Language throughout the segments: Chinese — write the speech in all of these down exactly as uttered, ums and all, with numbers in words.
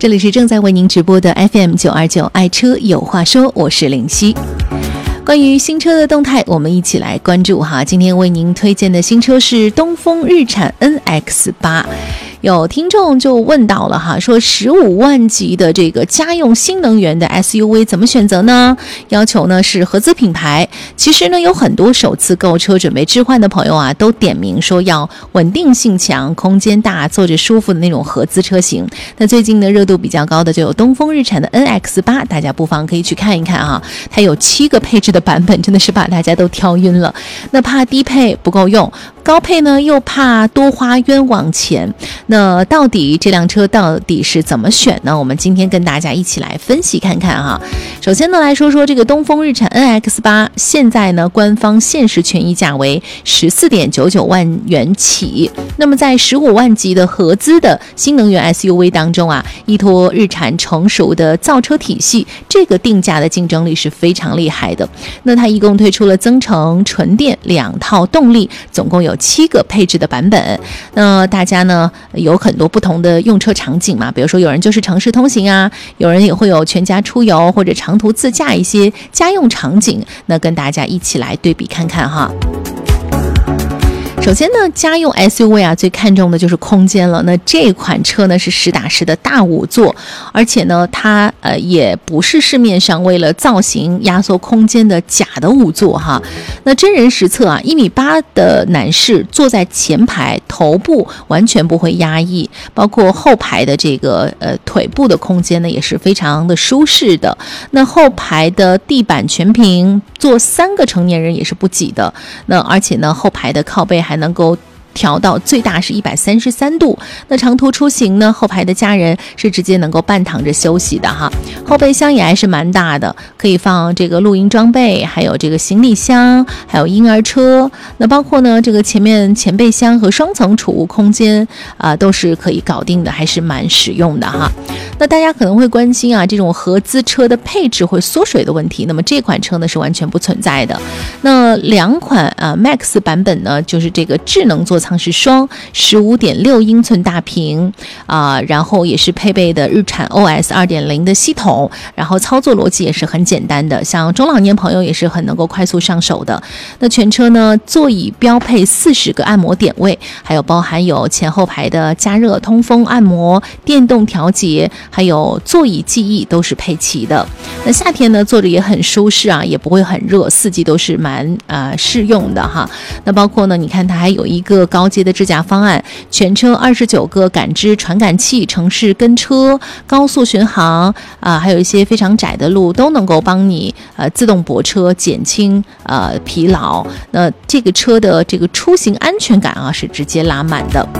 这里是正在为您直播的 F M 九二九爱车有话说，我是林夕。关于新车的动态，我们一起来关注哈。今天为您推荐的新车是东风日产 N X 八。有听众就问到了哈，说十五万级的这个家用新能源的 S U V 怎么选择呢？要求呢是合资品牌。其实呢，有很多首次购车准备置换的朋友啊，都点名说要稳定性强、空间大、坐着舒服的那种合资车型。那最近呢，热度比较高的就有东风日产的 N X 八，大家不妨可以去看一看啊。它有七个配置的版本，真的是把大家都挑晕了。那怕低配不够用，高配呢又怕多花冤枉钱。那到底这辆车到底是怎么选呢？我们今天跟大家一起来分析看看哈。首先呢，来说说这个东风日产 N X 八，现在呢官方限时权益价为 十四点九九万元起。那么在十五万级的合资的新能源 S U V 当中啊，依托日产成熟的造车体系，这个定价的竞争力是非常厉害的。那它一共推出了增程、纯电两套动力，总共有七个配置的版本。那大家呢有很多不同的用车场景嘛，比如说有人就是城市通行啊，有人也会有全家出游或者长途自驾一些家用场景，那跟大家一起来对比看看哈。首先呢，家用 S U V 啊，最看重的就是空间了。那这款车呢是实打实的大五座，而且呢，它呃也不是市面上为了造型压缩空间的假的五座哈。那真人实测啊，一米八的男士坐在前排，头部完全不会压抑，包括后排的这个呃腿部的空间呢也是非常的舒适的。那后排的地板全平，坐三个成年人也是不挤的。那而且呢，后排的靠背还能够调到最大是一百三十三度。那长途出行呢，后排的家人是直接能够半躺着休息的哈。后备箱也还是蛮大的，可以放这个露营装备，还有这个行李箱，还有婴儿车。那包括呢这个前面前备箱和双层储物空间啊、呃，都是可以搞定的，还是蛮实用的哈。那大家可能会关心啊，这种合资车的配置会缩水的问题。那么这款车呢是完全不存在的。那两款啊 Max 版本呢，就是这个智能座舱是双 十五点六英寸大屏啊、呃，然后也是配备的日产 O S 二点零 的系统，然后操作逻辑也是很简单的，像中老年朋友也是很能够快速上手的。那全车呢，座椅标配四十个按摩点位，还有包含有前后排的加热、通风、按摩、电动调节，还有座椅记忆都是配齐的。那夏天呢，坐着也很舒适啊，也不会很热，四季都是蛮呃适用的哈。那包括呢，你看它还有一个高阶的智驾方案，全车二十九个感知传感器，城市跟车、高速巡航啊、呃，还有一些非常窄的路都能够帮你呃自动泊车，减轻呃疲劳。那这个车的这个出行安全感啊是直接拉满的。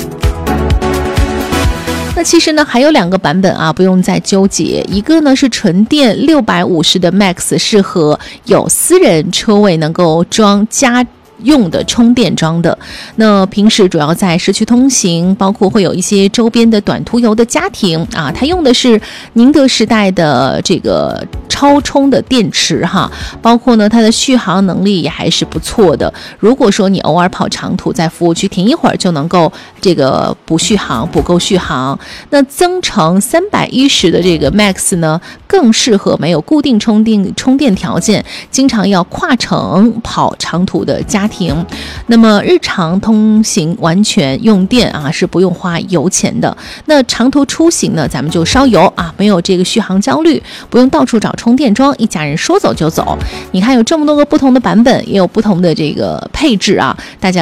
那其实呢还有两个版本啊，不用再纠结。一个呢是纯电六百五十的 Max， 适合有私人车位能够装家用的充电桩的。那平时主要在市区通行，包括会有一些周边的短途游的家庭啊，它用的是宁德时代的这个超充的电池哈，包括呢它的续航能力也还是不错的。如果说你偶尔跑长途，在服务区停一会儿就能够这个补续航，补够续航。那增程三百一十的这个 Max 呢，更适合没有固定充电充电条件，经常要跨城跑长途的家庭。那么日常通行完全用电啊，是不用花油钱的。那长途出行呢，咱们就烧油啊，没有这个续航焦虑，不用到处找充电桩，一家人说走就走。你看有这么多个不同的版本，也有不同的这个配置啊，大家